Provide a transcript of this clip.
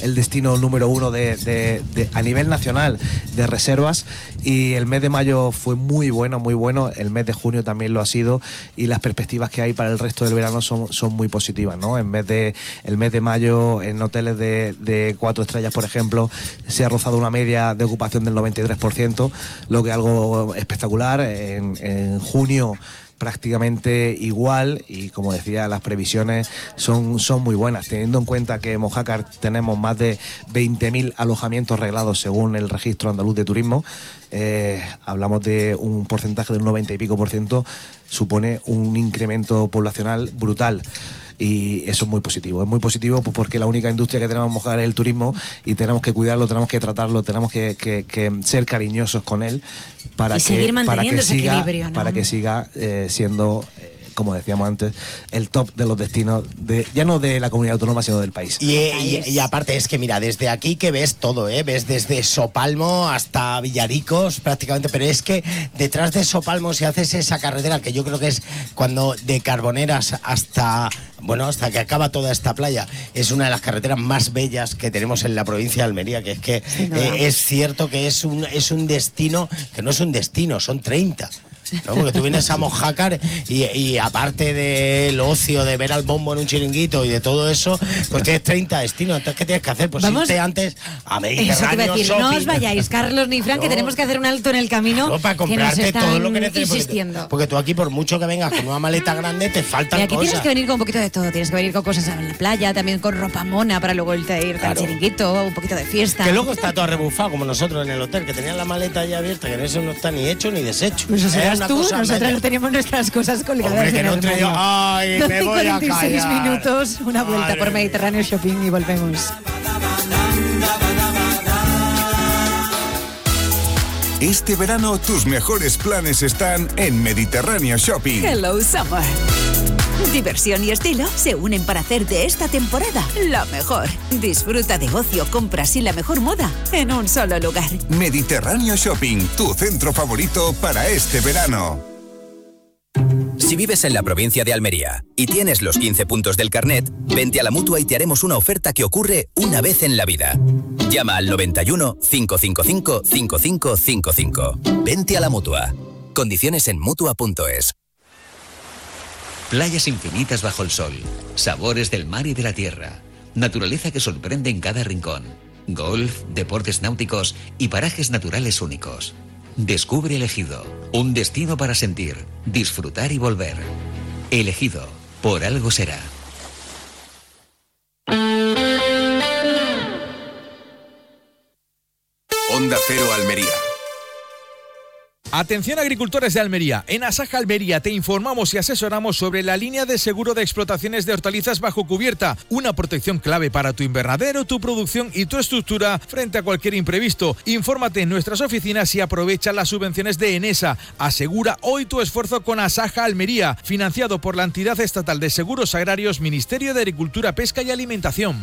el destino número 1 a nivel nacional de reservas, y el mes de mayo fue muy bueno, el mes de junio también lo ha sido, y las perspectivas que hay para el resto del verano son muy positivas, ¿no? El mes de mayo en hoteles de 4 estrellas, por ejemplo, se ha rozado una media de ocupación del 93%, lo que es algo espectacular. En junio prácticamente igual, y como decía, las previsiones son muy buenas, teniendo en cuenta que en Mojácar tenemos más de 20.000 alojamientos reglados según el registro andaluz de turismo. Hablamos de un porcentaje del 90 y pico %, supone un incremento poblacional brutal. Y eso es muy positivo pues porque la única industria que tenemos en Mojácar es el turismo, y tenemos que cuidarlo, tenemos que tratarlo, tenemos que ser cariñosos con él para que siga siendo, como decíamos antes, el top de los destinos, ya no de la comunidad autónoma, sino del país. Y aparte es que mira, desde aquí que ves todo, ves desde Sopalmo hasta Villaricos prácticamente, pero es que detrás de Sopalmo, si haces esa carretera, que yo creo que es cuando de Carboneras hasta que acaba toda esta playa, es una de las carreteras más bellas que tenemos en la provincia de Almería, que es que es cierto que es un destino, que no es un destino, son 30. ¿No? Porque tú vienes a Mojácar y aparte del ocio de ver al bombo en un chiringuito y de todo eso, pues tienes 30 destinos. Entonces, ¿qué tienes que hacer? Pues irte antes a Mediterráneo Shopping. No os vayáis, Carlos ni Fran, que tenemos que hacer un alto en el camino, para comprarte todo lo que necesites. Porque tú aquí, por mucho que vengas con una maleta grande, te faltan cosas. Y aquí tienes que venir con un poquito de todo. Tienes que venir con cosas a la playa, también con ropa mona para luego irte al chiringuito, un poquito de fiesta. Que luego está todo rebufado, como nosotros en el hotel, que tenían la maleta ya abierta, que en eso no está ni hecho ni deshecho. Pues nosotros no tenemos nuestras cosas colgadas. Hombre, que en el armario. Ay, me voy a 46 minutos, una vuelta por Mediterráneo Shopping y volvemos. Este verano tus mejores planes están en Mediterráneo Shopping. Hello Summer. Diversión y estilo se unen para hacer de esta temporada la mejor. Disfruta de ocio, compras y la mejor moda en un solo lugar. Mediterráneo Shopping, tu centro favorito para este verano. Si vives en la provincia de Almería y tienes los 15 puntos del carnet, vente a la Mutua y te haremos una oferta que ocurre una vez en la vida. Llama al 91 555 5555. Vente a la Mutua. Condiciones en Mutua.es. Playas infinitas bajo el sol, sabores del mar y de la tierra, naturaleza que sorprende en cada rincón, golf, deportes náuticos y parajes naturales únicos. Descubre El Ejido, un destino para sentir, disfrutar y volver. El Ejido, por algo será. Onda Cero Almería. Atención agricultores de Almería, en Asaja Almería te informamos y asesoramos sobre la línea de seguro de explotaciones de hortalizas bajo cubierta, una protección clave para tu invernadero, tu producción y tu estructura frente a cualquier imprevisto. Infórmate en nuestras oficinas y aprovecha las subvenciones de Enesa. Asegura hoy tu esfuerzo con Asaja Almería, financiado por la entidad estatal de seguros agrarios, Ministerio de Agricultura, Pesca y Alimentación.